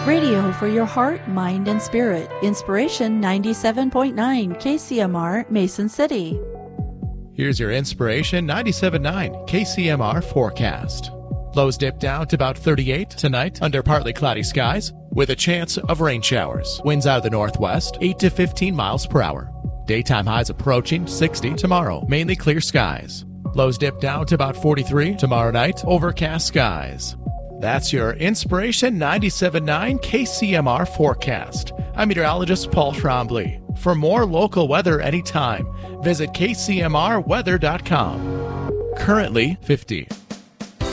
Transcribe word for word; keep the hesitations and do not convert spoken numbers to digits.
Radio for your heart, mind, and spirit. Inspiration ninety-seven point nine K C M R, Mason City. Here's your Inspiration ninety-seven point nine K C M R forecast. Lows dip down to about thirty-eight tonight under partly cloudy skies with a chance of rain showers. Winds out of the northwest, eight to fifteen miles per hour. Daytime highs approaching sixty tomorrow, mainly clear skies. Lows dip down to about forty-three tomorrow night, overcast skies. That's your Inspiration ninety-seven point nine K C M R forecast. I'm meteorologist Paul Trombley. For more local weather anytime, visit K C M R weather dot com. Currently fifty.